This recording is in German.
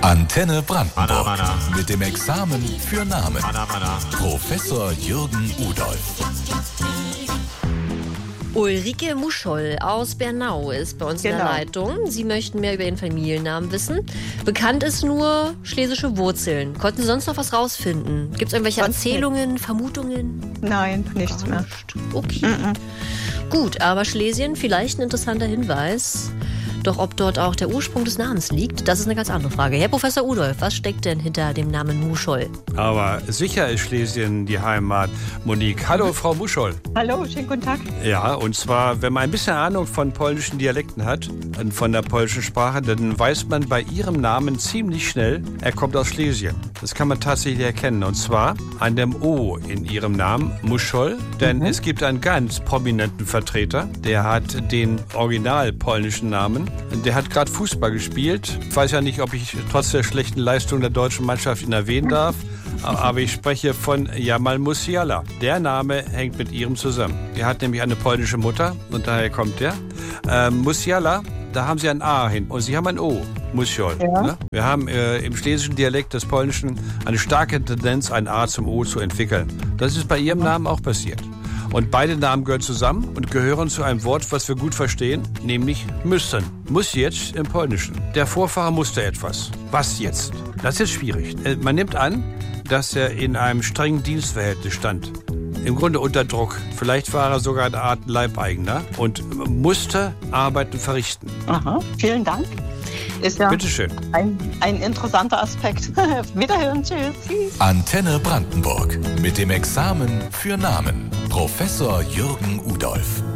Antenne Brandenburg. Mana, mana. Mit dem Examen für Namen. Mana, mana. Professor Jürgen Udolph. Ulrike Muscholl aus Bernau ist bei uns in der Leitung. Sie möchten mehr über Ihren Familiennamen wissen. Bekannt ist nur schlesische Wurzeln. Konnten Sie sonst noch was rausfinden? Gibt es irgendwelche Erzählungen, Vermutungen? Nein, nichts mehr. Okay. Gut, aber Schlesien, vielleicht ein interessanter Hinweis. Doch ob dort auch der Ursprung des Namens liegt, das ist eine ganz andere Frage. Herr Professor Udolph, was steckt denn hinter dem Namen Muscholl? Aber sicher ist Schlesien die Heimat, Monique. Hallo, Frau Muscholl. Hallo, schönen guten Tag. Ja, und zwar, wenn man ein bisschen Ahnung von polnischen Dialekten hat und von der polnischen Sprache, dann weiß man bei Ihrem Namen ziemlich schnell, er kommt aus Schlesien. Das kann man tatsächlich erkennen. Und zwar an dem O in Ihrem Namen, Muscholl. Denn es gibt einen ganz prominenten Vertreter, der hat den original polnischen Namen. Der hat gerade Fußball gespielt. Ich weiß ja nicht, ob ich trotz der schlechten Leistung der deutschen Mannschaft ihn erwähnen darf. Aber ich spreche von Jamal Musiala. Der Name hängt mit ihrem zusammen. Er hat nämlich eine polnische Mutter und daher kommt der. Musiala, da haben sie ein A hin und sie haben ein O. Muscholl. Ja. Ne? Wir haben im schlesischen Dialekt des Polnischen eine starke Tendenz, ein A zum O zu entwickeln. Das ist bei ihrem Namen auch passiert. Und beide Namen gehören zusammen und gehören zu einem Wort, was wir gut verstehen, nämlich müssen. Muss jetzt im Polnischen. Der Vorfahre musste etwas. Was jetzt? Das ist schwierig. Man nimmt an, dass er in einem strengen Dienstverhältnis stand. Im Grunde unter Druck. Vielleicht war er sogar eine Art Leibeigener und musste Arbeiten verrichten. Aha, vielen Dank. Ist ja Bitteschön. Ein interessanter Aspekt. Wiederhören, tschüss. Antenne Brandenburg. Mit dem Examen für Namen. Professor Jürgen Udolph.